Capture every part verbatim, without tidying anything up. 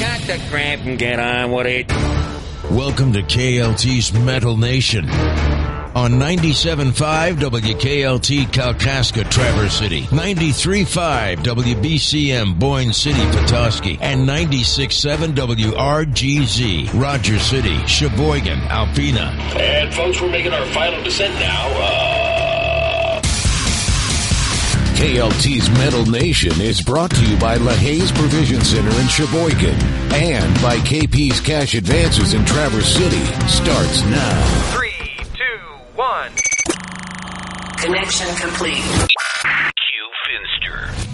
got the cramp and get on with it. Welcome to K L T's Metal Nation on ninety-seven point five W K L T Kalkaska, Traverse City, ninety-three point five W B C M Boyne City, Petoskey, and ninety-six point seven W R G Z Rogers City, Sheboygan, Alpena. And folks, we're making our final descent now. Uh... K L T's Metal Nation is brought to you by LaHaye's Provision Center in Sheboygan and by K P's Cash Advances in Traverse City. Starts now. Three, two, one. Connection complete. Q Finster.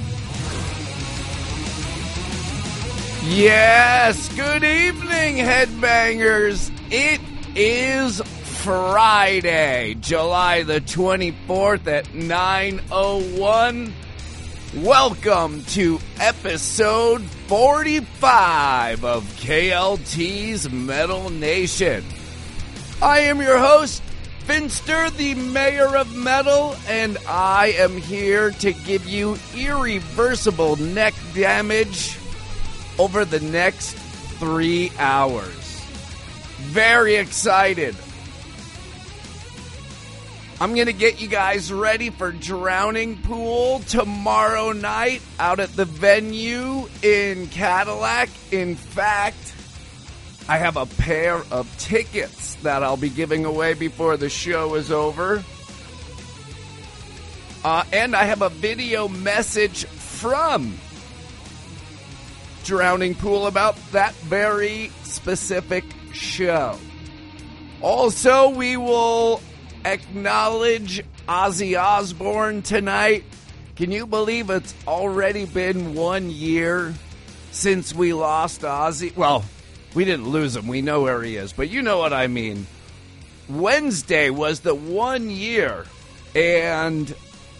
Yes, good evening, headbangers. It is Friday, July the twenty-fourth at nine oh one. Welcome to episode forty-five of K L T's Metal Nation. I am your host, Finster, the Mayor of Metal, and I am here to give you irreversible neck damage over the next three hours. Very excited. I'm going to get you guys ready for Drowning Pool tomorrow night out at the venue in Cadillac. In fact, I have a pair of tickets that I'll be giving away before the show is over. Uh, and I have a video message from Drowning Pool about that very specific show. Also, we will acknowledge Ozzy Osbourne tonight. Can you believe it's already been one year since we lost Ozzy? Well, we didn't lose him. We know where he is. But you know what I mean. Wednesday was the one year. And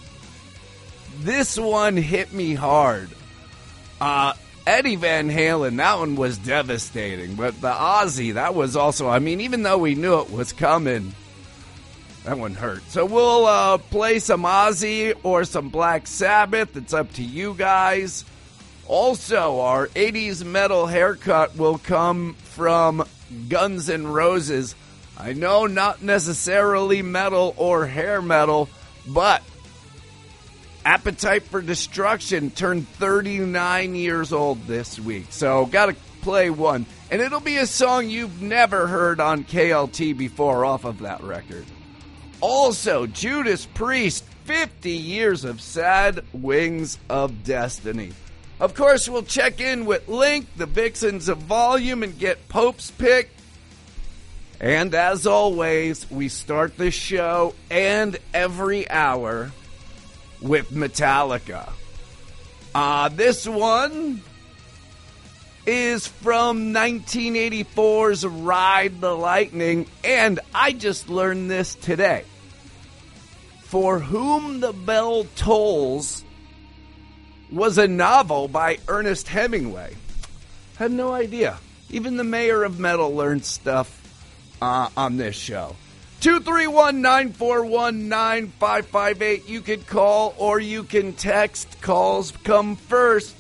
this one hit me hard. Uh, Eddie Van Halen, that one was devastating. But the Ozzy, that was also, I mean, even though we knew it was coming, that one hurt. So we'll uh, play some Ozzy or some Black Sabbath. It's up to you guys. Also, our eighties metal haircut will come from Guns N' Roses. I know not necessarily metal or hair metal, but Appetite for Destruction turned thirty-nine years old this week. So, gotta play one. And it'll be a song you've never heard on K L T before off of that record. Also, Judas Priest, fifty years of Sad Wings of Destiny. Of course, we'll check in with Link, the Vixens of Volume, and get Pope's pick. And as always, we start the show and every hour with Metallica. Uh, this one is from nineteen eighty-four's Ride the Lightning, and I just learned this today. For Whom the Bell Tolls was a novel by Ernest Hemingway. Had no idea. Even the Mayor of Metal learned stuff uh, on this show. two three one, nine four one, nine five five eight. You can call or you can text. Calls come first.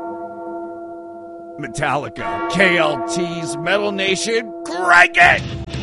Metallica, K L T's Metal Nation, crank it!